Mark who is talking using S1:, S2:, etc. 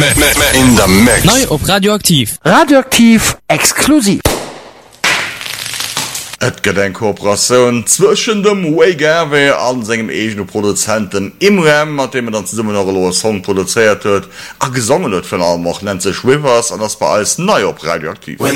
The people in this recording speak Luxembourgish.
S1: in der Mix.
S2: Neu op Radioaktiv.
S3: Radioaktiv exklusiv.
S4: Et gedenk Kooperationun zwischen dem Waygarwe an segem egene Produzenten Imrem, mat dem dann zusammen noch Song produziert huet, a gesungen huet von allem auch nennt sich Rivers an das bei alles neu op Radioaktiv.